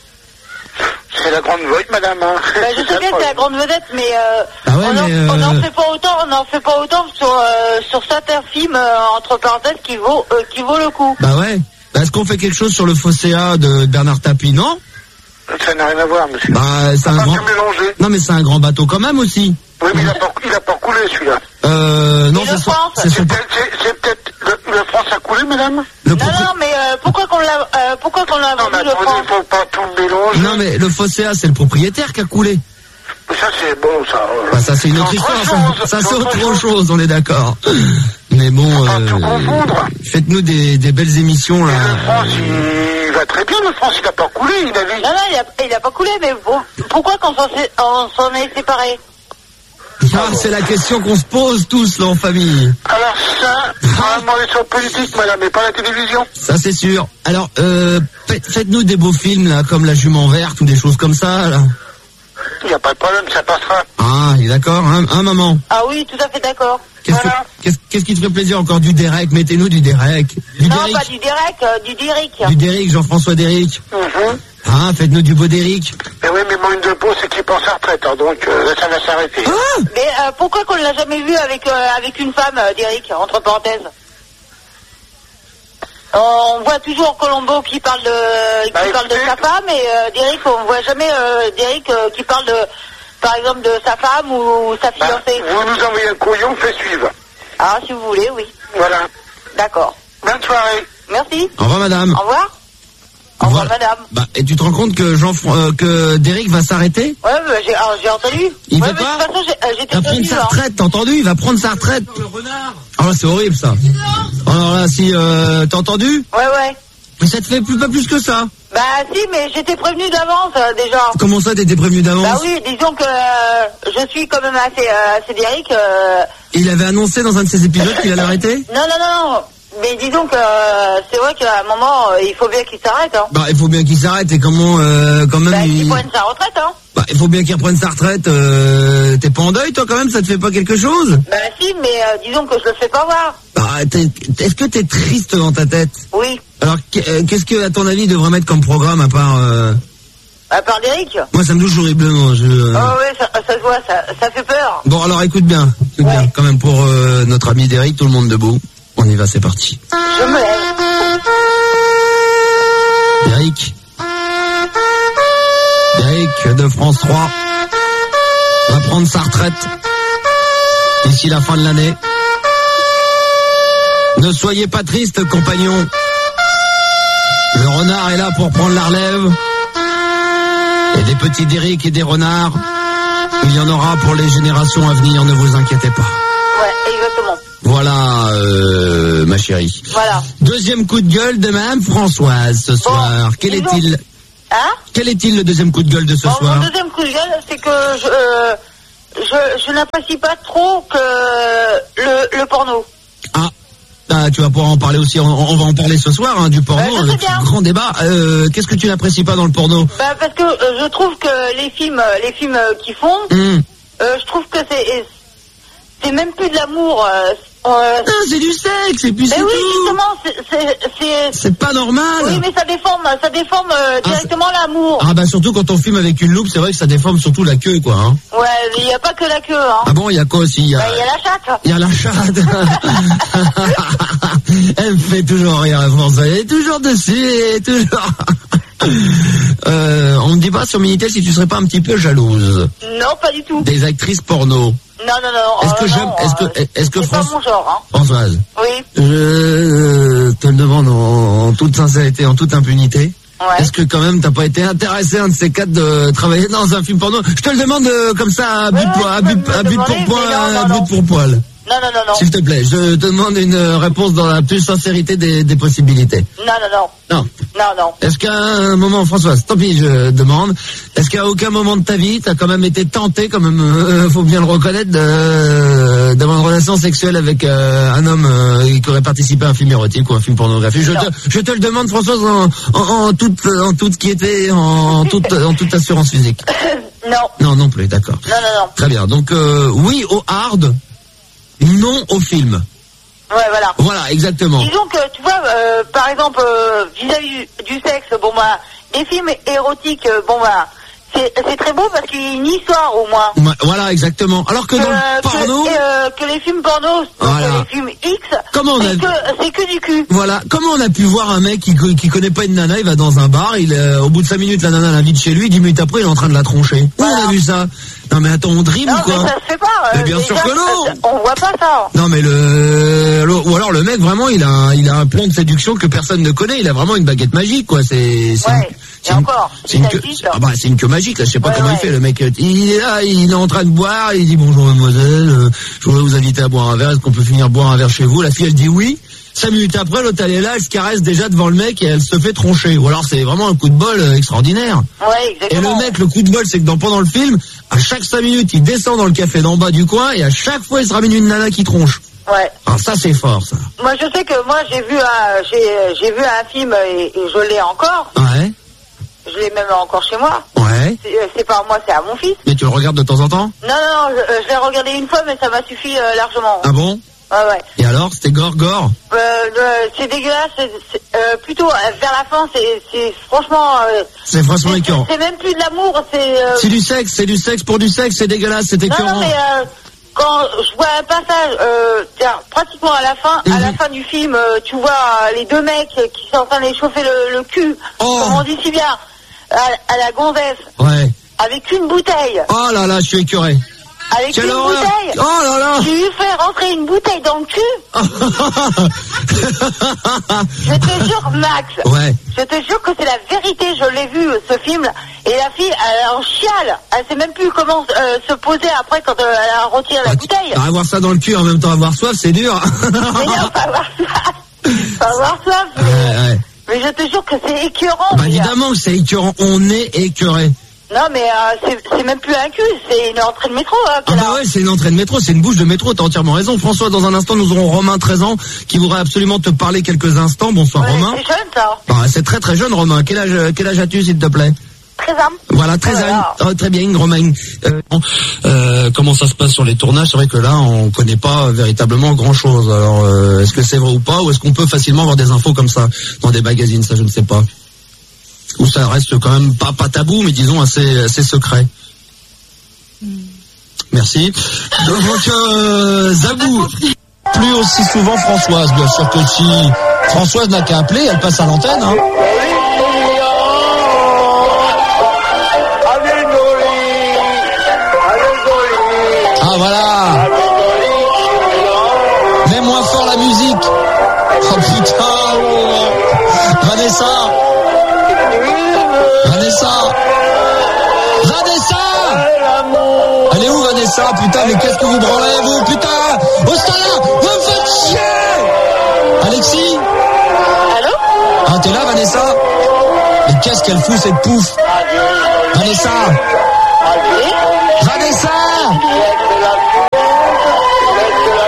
C'est la grande vedette, madame. Hein. Bah, je sais bien que c'est la grande vedette, mais, euh, ah ouais, on mais n'en euh... fait pas autant, on n'en fait pas autant sur euh, sur certains films euh, entre parenthèses qui vaut euh, qui vaut le coup. Bah ouais. Bah, est-ce qu'on fait quelque chose sur le Fosséa de Bernard Tapie, non? Ça n'a rien à voir, monsieur. Bah c'est un grand. Non mais c'est un grand bateau quand même aussi. Oui, mais il a pas, il a pas coulé celui-là. Euh non, c'est, son, c'est, c'est, son... peut-être, c'est, c'est peut-être le, le France a coulé, madame. Le non, propri... non, mais euh, pourquoi qu'on l'a, euh, pourquoi qu'on l'a vendu le France? Il faut pas tout mélanger. Non, mais le Fosséa, c'est le propriétaire qui a coulé. Ça c'est bon, ça. Euh... Bah, ça c'est une autre histoire. Ça, ça c'est autre chose. chose, on est d'accord. Mais bon, euh, faites-nous des, des belles émissions là. Et le France, il va très bien. Le France, il a pas coulé. Il a vu. Non, non, il a, il a pas coulé. Mais bon, pourquoi qu'on s'en, on s'en est séparés? Ah, c'est la question qu'on se pose tous là en famille. Alors ça, vraiment les sur politique, madame, mais pas la télévision. Ça c'est sûr. Alors, euh, faites-nous des beaux films là, comme La Jument Verte ou des choses comme ça là. Il n'y a pas de problème, ça passera. Ah, il est d'accord, hein, hein maman? Ah oui, tout à fait d'accord. Qu'est-ce, voilà. que, qu'est-ce, qu'est-ce qui te fait plaisir encore? Du Derek, mettez-nous du Derek. Du non, Derek. pas du Derek, euh, du Derrick. Du Derrick, Jean-François Derrick. Mm-hmm. Ah, faites-nous du beau Derrick. Mais oui, mais mon une de peau, c'est qu'il pense à retraite, hein, donc euh, ça va s'arrêter. Ah mais euh, pourquoi qu'on ne l'a jamais vu avec, euh, avec une femme, euh, Derrick, entre parenthèses? On voit toujours Colombo qui parle de, qui bah, parle de sa femme, et euh, Derrick, on voit jamais euh, Derrick euh, qui parle de, par exemple, de sa femme ou sa fiancée. Bah, vous nous envoyez un courrier, on fait suivre. Ah, si vous voulez, oui. Voilà. D'accord. Bonne soirée. Merci. Au revoir, madame. Au revoir. Au revoir, voilà. Madame. Bah, et tu te rends compte que Jean, euh, que Derrick va s'arrêter? Ouais, bah, j'ai, alors, j'ai entendu. Il ouais, fait mais pas? de toute façon, j'ai, euh, j'étais il va prendre sa hein. retraite, t'as entendu? Il va prendre sa retraite. Le renard. Oh là, c'est horrible, ça. Alors là, si, euh, t'as entendu? Ouais, ouais. Mais ça te fait plus, pas plus que ça? Bah, si, mais j'étais prévenu d'avance, euh, déjà. Comment ça, t'étais prévenu d'avance? Bah oui, disons que euh, je suis quand même assez, euh, assez Derrick. Euh... Il avait annoncé dans un de ses épisodes qu'il allait arrêter? Non, non, non, non. Mais disons que euh, c'est vrai qu'à un moment, euh, il faut bien qu'il s'arrête. Hein. Bah, il faut bien qu'il s'arrête et comment, euh, quand même. Bah, il... qu'il prenne sa retraite. Hein. Bah, il faut bien qu'il reprenne sa retraite. Euh... T'es pas en deuil, toi, quand même? Ça te fait pas quelque chose? Bah si, mais euh, disons que je le fais pas voir. Bah, t'es... est-ce que t'es triste dans ta tête? Oui. Alors, qu'est-ce que, à ton avis, il devrait mettre comme programme à part... Euh... À part d'Eric. Moi, ça me touche horriblement. Je... Oh ouais, ça, ça se voit, ça, ça fait peur. Bon, alors écoute bien, écoute ouais. bien, quand même pour euh, notre ami d'Eric, tout le monde debout. On y va, c'est parti. Je me lève. Eric. Eric de France trois va prendre sa retraite d'ici la fin de l'année. Ne soyez pas triste, compagnon. Le renard est là pour prendre la relève. Et des petits d'Eric et des renards, il y en aura pour les générations à venir, ne vous inquiétez pas. Ouais, exactement. Voilà, euh, ma chérie. Voilà. Deuxième coup de gueule de Madame Françoise ce soir. Bon, Quel est-il donc... Hein Quel est-il le deuxième coup de gueule de ce bon, soir? Mon deuxième coup de gueule, c'est que je, euh, je, je n'apprécie pas trop que le, le porno. Ah. Ah, tu vas pouvoir en parler aussi, on, on va en parler ce soir, hein, du porno, euh, avec ce grand débat. Euh, qu'est-ce que tu n'apprécies pas dans le porno? Bah parce que euh, je trouve que les films, les films euh, qu'ils font, mmh. euh, je trouve que c'est, c'est même plus de l'amour. Euh, euh, non, c'est du sexe, et puis c'est mais oui, tout. justement, c'est, c'est, c'est, c'est pas normal. Oui, mais ça déforme, ça déforme euh, directement ah, l'amour. Ah bah surtout quand on filme avec une loupe, c'est vrai que ça déforme surtout la queue, quoi. Hein. Ouais, il n'y a pas que la queue. Hein. Ah bon, il y a quoi aussi? Il y a, bah, y a la chatte. Il y a la chatte. Elle me fait toujours rire, François. Elle est toujours dessus, elle est toujours... euh, on ne dit pas sur Minitel si tu serais pas un petit peu jalouse. Non, pas du tout. Des actrices porno. Non, non, non. Est-ce que euh, j'aime, non, est-ce que, est-ce que c'est France... pas mon genre, hein. Françoise. Oui. Je euh, te le demande en, en toute sincérité, en toute impunité. Ouais. Est-ce que quand même t'as pas été intéressé, un de ces quatre, de travailler dans un film porno? Je te le demande euh, comme ça, à but, ouais, pour, à but, à but pour poil, à but pour poil. Non, non, non, non. S'il te plaît, je te demande une réponse dans la plus sincérité des, des possibilités. Non, non, non. Non. Non, non. Est-ce qu'à un moment, Françoise, tant pis, je demande, est-ce qu'à aucun moment de ta vie, t'as quand même été tenté, quand même, euh, faut bien le reconnaître, de, d'avoir une relation sexuelle avec euh, un homme euh, qui aurait participé à un film érotique ou un film pornographique? Je te, je te le demande, Françoise, en, en, en toute, en toute quiété, en toute, en toute assurance physique. Non. Non, non plus, d'accord. Non, non, non. Très bien. Donc, euh, oui au hard, non au film. Ouais, voilà. Voilà, exactement. Disons que, tu vois, euh, par exemple, euh, vis-à-vis du sexe, bon bah, les films érotiques, euh, bon bah, c'est, c'est très beau parce qu'il y a une histoire au moins. Voilà, exactement. Alors que, que dans le porno... Que, euh, que les films porno, voilà. les films X, comment on c'est, a... que, c'est que du cul. Voilà. Comment on a pu voir un mec qui, qui connaît pas une nana, il va dans un bar, il, euh, au bout de cinq minutes, la nana l'invite chez lui, dix minutes après, il est en train de la troncher. Voilà. Où on a vu ça? Non mais attends, on dream ou quoi? Non mais ça se fait pas. Euh, mais bien sûr que non. On voit pas ça. Non mais le, le ou alors le mec vraiment il a un, il a un plan de séduction que personne ne connaît. Il a vraiment une baguette magique quoi. C'est c'est ouais. une, c'est une, encore. C'est une queue, ah bah c'est une queue magique là. Je sais pas ouais, comment ouais. il fait le mec. Il est là, il est en train de boire. Il dit bonjour mademoiselle. Euh, je voudrais vous inviter à boire un verre. Est-ce qu'on peut finir boire un verre chez vous? La fille elle dit oui. Cinq minutes après, l'autre elle est là, elle se caresse déjà devant le mec et elle se fait troncher. Ou alors c'est vraiment un coup de bol extraordinaire. Ouais, exactement. Et le mec, le coup de bol, c'est que dans, pendant le film, à chaque cinq minutes, il descend dans le café d'en bas du coin et à chaque fois, il se ramène une nana qui tronche. Ouais. Alors ça, c'est fort, ça. Moi, je sais que moi, j'ai vu un, j'ai, j'ai vu un film et, et je l'ai encore. Ouais. Je l'ai même encore chez moi. Ouais. C'est, c'est pas à moi, c'est à mon fils. Mais tu le regardes de temps en temps? Non, non, non, je, je l'ai regardé une fois, mais ça m'a suffi euh, largement. Ah bon? Ouais, ouais. Et alors, c'était gore, gore? Euh, euh, c'est dégueulasse. C'est, c'est, euh, plutôt euh, vers la fin, c'est, c'est franchement. Euh, c'est franchement c'est, écœurant. C'est, c'est même plus de l'amour, c'est. Euh... C'est du sexe, c'est du sexe pour du sexe, c'est dégueulasse, c'est écœurant. Non, non, mais euh, quand je vois un passage, euh, pratiquement à la fin, mmh. à la fin du film, euh, tu vois euh, les deux mecs qui sont en train d'échauffer le, le cul, oh. comme on dit si bien, à, à la gonzesse. Ouais. Avec une bouteille. Oh là là, je suis écœuré. Avec Quelle une horreur. bouteille. Oh là là. J'ai eu fait rentrer une bouteille dans le cul. Je te jure, Max. Ouais. Je te jure que c'est la vérité. Je l'ai vu, ce film. Et la fille, elle en chiale. Elle sait même plus comment euh, se poser après quand euh, elle retire la ah, bouteille. Tu, avoir ça dans le cul en même temps avoir soif, c'est dur. Mais non, pas avoir soif. Pas avoir soif. Mais, ouais, ouais. mais je te jure que c'est écœurant. Bah évidemment que c'est écœurant. On est écœuré. Non, mais euh, c'est, c'est même plus un cul, c'est une entrée de métro. Hein, Ah bah ouais, c'est une entrée de métro, c'est une bouche de métro, t'as entièrement raison. François, dans un instant, nous aurons Romain, treize ans, qui voudrait absolument te parler quelques instants. Bonsoir ouais, Romain. C'est jeune ça. Bah, c'est très très jeune Romain. Quel âge, quel âge as-tu s'il te plaît? treize ans. Voilà, treize Oh là ans. là. Oh, très bien, Romain. Euh, euh, comment ça se passe sur les tournages? C'est vrai que là, on connaît pas véritablement grand-chose. Alors, euh, est-ce que c'est vrai ou pas? Ou est-ce qu'on peut facilement avoir des infos comme ça dans des magazines? Ça, je ne sais pas. Ou ça reste quand même pas, pas tabou, mais disons assez, assez secret. Merci. Donc, euh, Zabou. Plus aussi souvent Françoise, bien sûr que si. Françoise n'a qu'à appeler, elle passe à l'antenne, hein. Ah voilà. Mets moins fort la musique. Oh putain. Vanessa. Vanessa. Vanessa. Elle est où Vanessa? Putain, mais qu'est-ce que vous branlez vous? Putain. Au stade, vous me faites chier. Alexis. Allô? Ah, t'es là Vanessa? Mais qu'est-ce qu'elle fout cette pouffe? Vanessa. Vanessa.